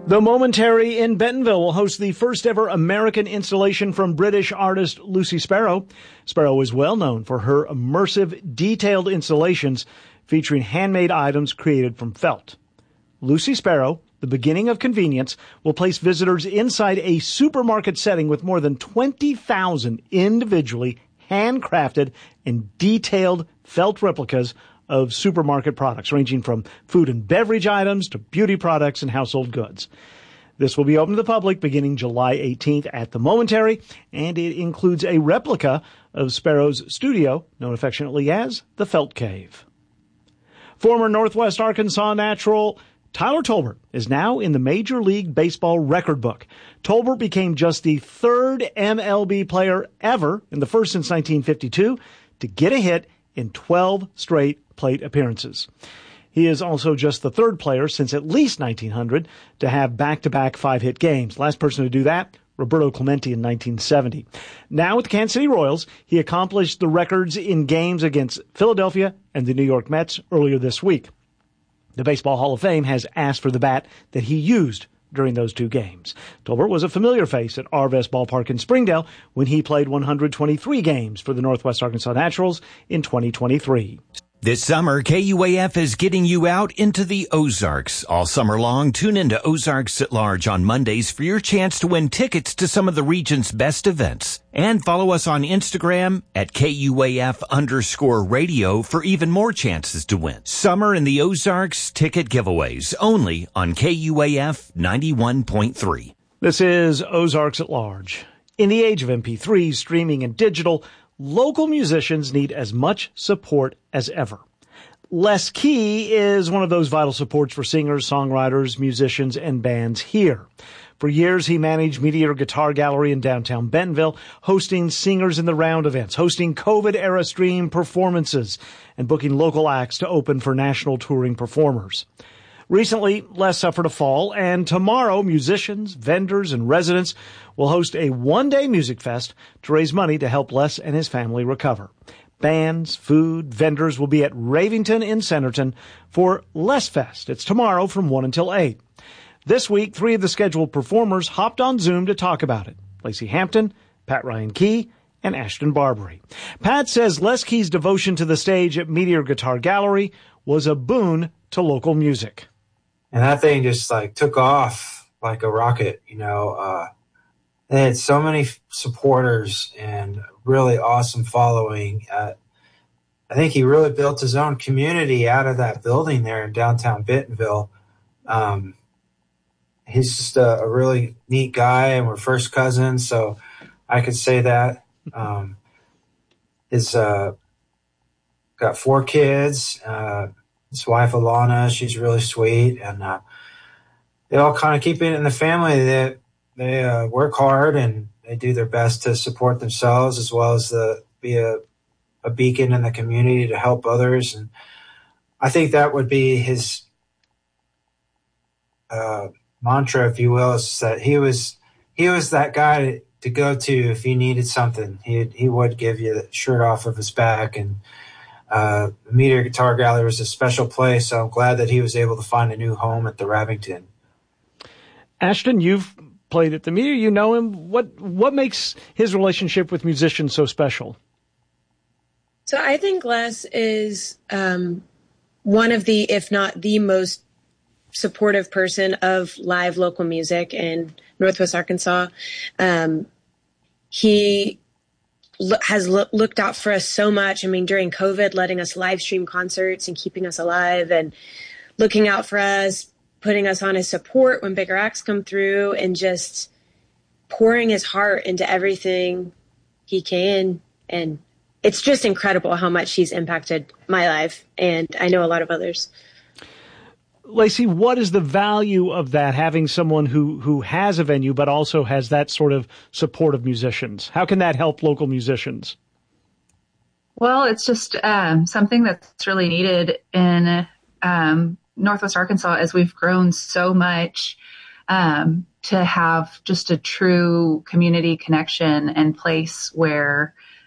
The Momentary in Bentonville will host the first ever American installation from British artist Lucy Sparrow. Sparrow is well known for her immersive, detailed installations featuring handmade items created from felt. Lucy Sparrow, The Beginning of Convenience, will place visitors inside a supermarket setting with more than 20,000 individually handcrafted and detailed felt replicas of supermarket products, ranging from food and beverage items to beauty products and household goods. This will be open to the public beginning July 18th at the Momentary, and it includes a replica of Sparrow's studio, known affectionately as the Felt Cave. Former Northwest Arkansas natural Tyler Tolbert is now in the Major League Baseball record book. Tolbert became just the third MLB player ever, and the first since 1952, to get a hit in 12 straight plate appearances. He is also just the third player since at least 1900 to have back-to-back 5-hit games. Last person to do that, Roberto Clemente in 1970. Now with the Kansas City Royals, he accomplished the records in games against Philadelphia and the New York Mets earlier this week. The Baseball Hall of Fame has asked for the bat that he used during those two games. Tolbert was a familiar face at Arvest Ballpark in Springdale when he played 123 games for the Northwest Arkansas Naturals in 2023. This summer, KUAF is getting you out into the Ozarks. All summer long, tune into Ozarks at Large on Mondays for your chance to win tickets to some of the region's best events. And follow us on Instagram at KUAF_radio for even more chances to win. Summer in the Ozarks ticket giveaways only on KUAF 91.3. This is Ozarks at Large. In the age of MP3, streaming, and digital, local musicians need as much support as ever. Les Key is one of those vital supports for singers, songwriters, musicians, and bands here. For years, he managed Meteor Guitar Gallery in downtown Bentonville, hosting Singers in the Round events, hosting COVID-era stream performances, and booking local acts to open for national touring performers. Recently, Les suffered a fall, and tomorrow, musicians, vendors, and residents will host a one-day music fest to raise money to help Les and his family recover. Bands, food, vendors will be at Ravington in Centerton for Les Fest. It's tomorrow from 1 until 8. This week, 3 of the scheduled performers hopped on Zoom to talk about it. Lacey Hampton, Pat Ryan Key, and Ashton Barbary. Pat says Les Key's devotion to the stage at Meteor Guitar Gallery was a boon to local music. And that thing just took off like a rocket, They had so many supporters and really awesome following. I think he really built his own community out of that building there in downtown Bentonville. He's just a really neat guy, and we're first cousins, so I could say that. He's got 4 kids. His wife, Alana, she's really sweet, and they all kind of keep it in the family. They work hard, and they do their best to support themselves as well as be a beacon in the community to help others. And I think that would be his mantra, if you will, is that he was that guy to go to if you needed something. He would give you the shirt off of his back, and the Meteor Guitar Gallery was a special place, so I'm glad that he was able to find a new home at the Ravington. Ashton, you've played at the Meteor. You know him. What makes his relationship with musicians so special? So I think Les is one of the, if not the most supportive person of live local music in Northwest Arkansas. He has looked out for us so much. I mean, during COVID, letting us live stream concerts and keeping us alive and looking out for us, putting us on his support when bigger acts come through, and just pouring his heart into everything he can. And it's just incredible how much he's impacted my life, and I know a lot of others. Lacey, what is the value of that, having someone who has a venue but also has that sort of support of musicians? How can that help local musicians? Well, it's just something that's really needed in Northwest Arkansas as we've grown so much, to have just a true community connection and place where